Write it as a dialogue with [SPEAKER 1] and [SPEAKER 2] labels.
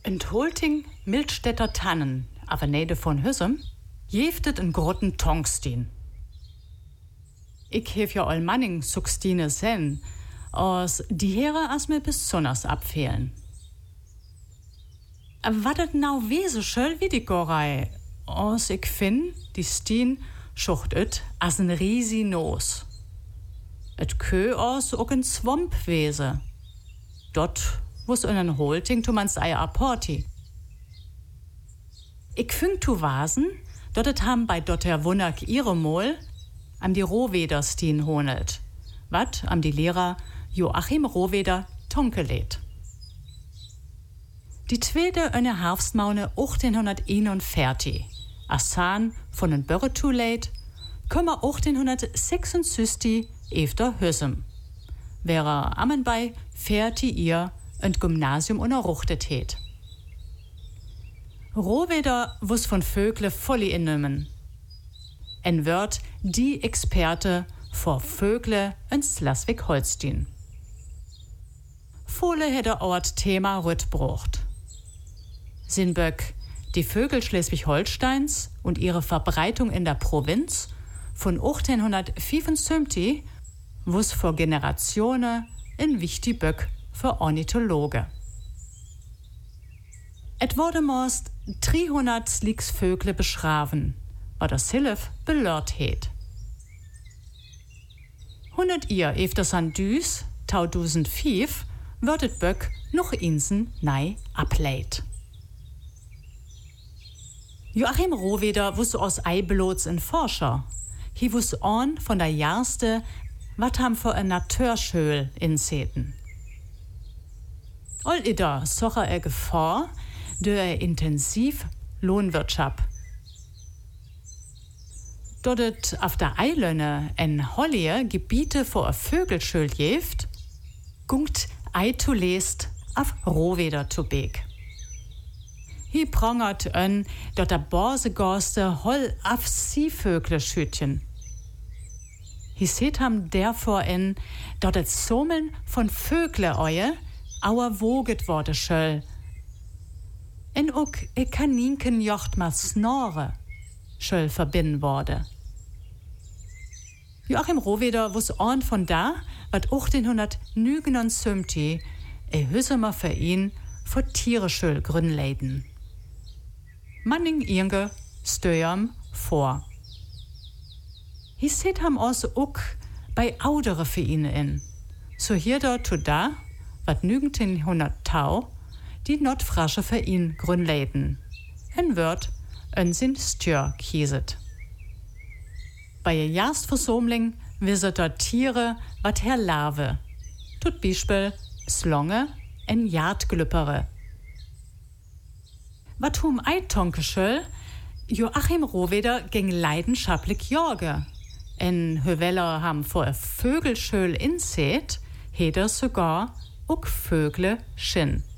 [SPEAKER 1] Entholting Mildstädter Tannen, aber nede von Hüssem, jeftet in grotten Tongstin. Ich hef ja all Manning Suxtine sen, aus die Heere as mir besonders abfehlen. Aber wat et nau wese schöll wie die Gorei, aus ich fin, die Stien schucht et as en riesi Nos. Et kö aus ook en Swamp wese. Dort wo's in en Holting tu mans Eier apporti. Ich fing tu wasen, dort et ham bei dotter Wunak ihre Mol, am die Rohweder-Stien honet, wat am die Lehrer Joachim Rohweder tonkelet. Die zweite eine Herbstmaune 1841, Assan von den Börre leit, kümmer 1866 efter Hüssem. Wäre ammen bei fährti ihr und Gymnasium unerruchtet het. Rohweder wuss von Vögle volli innümmen. En wird die Experte vor Vögle in Schleswig-Holstein. Vole hätte Ort Thema Rüttbrucht. Sinböck, die Vögel Schleswig-Holsteins und ihre Verbreitung in der Provinz von 1875 wuss vor Generationen in wichtig Böck für Ornithologe. Et wurde most 300 Slicksvögle beschraven, was das Hilf belört het. 100 Jahr efter Sandüs, 2005, wird et Böck noch Insen nei ableit. Joachim Rohweder wuss aus Eibelots in Forscher. Hi wuss on von der Jarste, wat ham für ein Naturschöl inseten. All ida socher Gefahr, der intensiv Lohnwirtschaft. Dort auf der Eilöne en Hollie Gebiete vor Vögelschöl jeft, gungt Eitu lest auf Rohweder zu Beek. Hi prangert dort der Borsegorste Holl auf Sievögle schütchen. Hi seht ham derfor dort et Sommeln von Vögle eue, auer woget wurde schöll. En ook Kaninken jocht mal Snore schöll verbinden wurde. Joachim Rohweder wuss orn von da, wat 1879 Hüssemer Verein vor Tiere schöll grünleiden. Manning Inge stöjam vor. Hi seht ham aus ook bei audere Vereine in. So hier dort to da, wat 1900 Tau, die Nordfrasche Verein grünleiden. En wird sin Stjör kieset. Bei ihr Jastversomling wisset dort Tiere wat her Larve. Tut Beispiel Slonge en Jadglüppere. Wat hum Eitonkeschöll, Joachim Rohweder ging leidenschaftlich jorge. En Höveller ham vor Vögelschöl inseht, heder sogar ook Vögle schien.